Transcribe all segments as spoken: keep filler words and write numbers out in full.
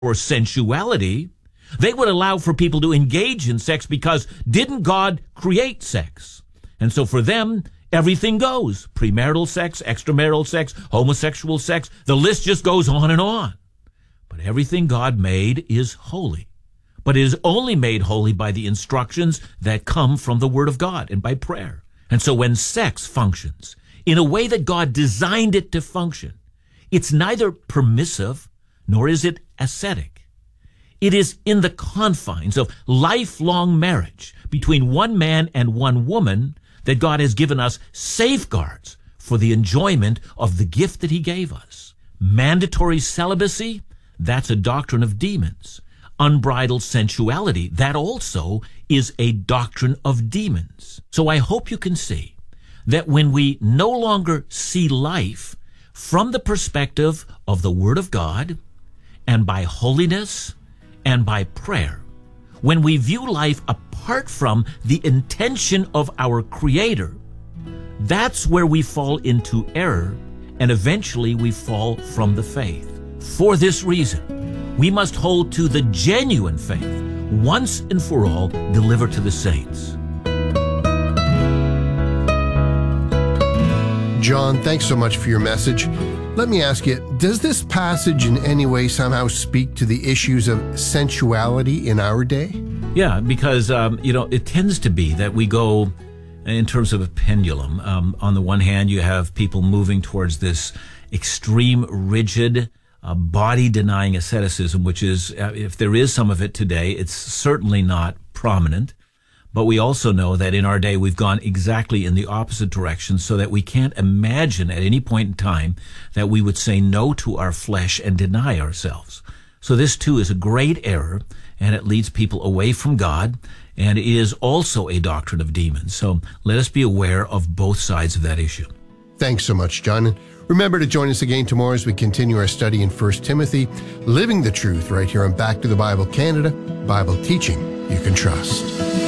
or sensuality. They would allow for people to engage in sex because didn't God create sex? And so for them, everything goes. Premarital sex, extramarital sex, homosexual sex, the list just goes on and on. But everything God made is holy. But it is only made holy by the instructions that come from the Word of God and by prayer. And so when sex functions in a way that God designed it to function, it's neither permissive nor is it ascetic. It is in the confines of lifelong marriage between one man and one woman that God has given us safeguards for the enjoyment of the gift that he gave us. Mandatory celibacy, that's a doctrine of demons. Unbridled sensuality, that also is a doctrine of demons. So I hope you can see that when we no longer see life from the perspective of the Word of God and by holiness and by prayer, when we view life apart from the intention of our Creator, that's where we fall into error and eventually we fall from the faith. For this reason, we must hold to the genuine faith once and for all delivered to the saints. John, thanks so much for your message. Let me ask you, does this passage in any way somehow speak to the issues of sensuality in our day? Yeah, because, um, you know, it tends to be that we go in terms of a pendulum. Um, on the one hand, you have people moving towards this extreme, rigid, uh, body-denying asceticism, which is, uh, if there is some of it today, it's certainly not prominent. But we also know that in our day we've gone exactly in the opposite direction, so that we can't imagine at any point in time that we would say no to our flesh and deny ourselves. So this too is a great error, and it leads people away from God, and it is also a doctrine of demons. So let us be aware of both sides of that issue. Thanks so much, John. And remember to join us again tomorrow as we continue our study in First Timothy, living the truth right here on Back to the Bible Canada, Bible teaching you can trust.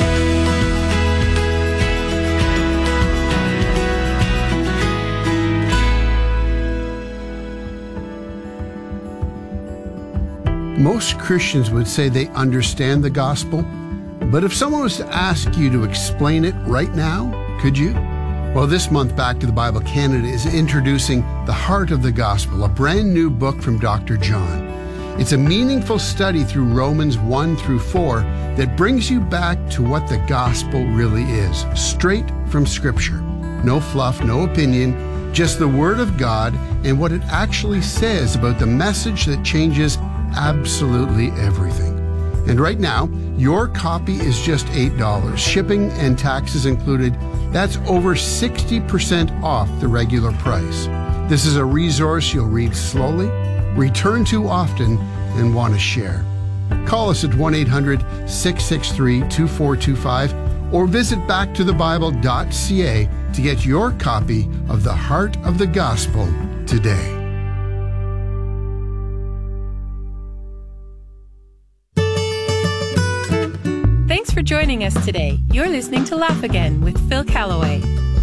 Most Christians would say they understand the gospel, but if someone was to ask you to explain it right now, could you? Well, this month, Back to the Bible Canada is introducing The Heart of the Gospel, a brand new book from Doctor John. It's a meaningful study through Romans one through four that brings you back to what the gospel really is, straight from Scripture. No fluff, no opinion, just the Word of God and what it actually says about the message that changes absolutely everything. And right now, your copy is just eight dollars. Shipping and taxes included. That's over sixty percent off the regular price. This is a resource you'll read slowly, return to often, and want to share. Call us at one eight hundred, six six three, two four two five or visit back to the bible dot c a to get your copy of The Heart of the Gospel today. Thanks for joining us today. You're listening to Laugh Again with Phil Callaway.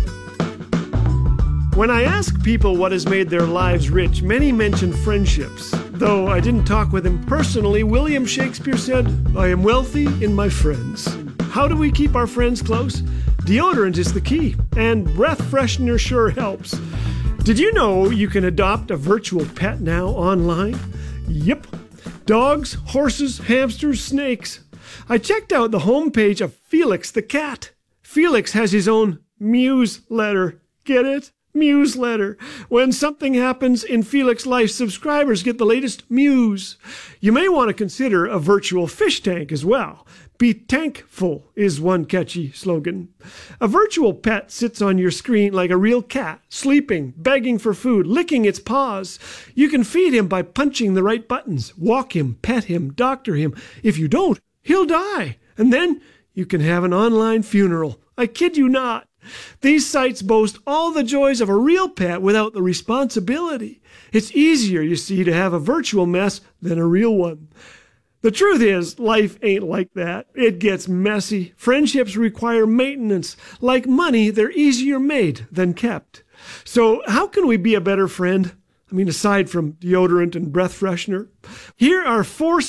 When I ask people what has made their lives rich, many mention friendships. Though I didn't talk with him personally, William Shakespeare said, "I am wealthy in my friends." How do we keep our friends close? Deodorant is the key, and breath freshener sure helps. Did you know you can adopt a virtual pet now online? Yep. Dogs, horses, hamsters, snakes. I checked out the homepage of Felix the cat. Felix has his own Muse-letter. Get it? Muse-letter. When something happens in Felix life, subscribers get the latest Muse. You may want to consider a virtual fish tank as well. Be tankful is one catchy slogan. A virtual pet sits on your screen like a real cat, sleeping, begging for food, licking its paws. You can feed him by punching the right buttons, walk him, pet him, doctor him. If you don't, he'll die. And then you can have an online funeral. I kid you not. These sites boast all the joys of a real pet without the responsibility. It's easier, you see, to have a virtual mess than a real one. The truth is, life ain't like that. It gets messy. Friendships require maintenance. Like money, they're easier made than kept. So how can we be a better friend? I mean, aside from deodorant and breath freshener. Here are four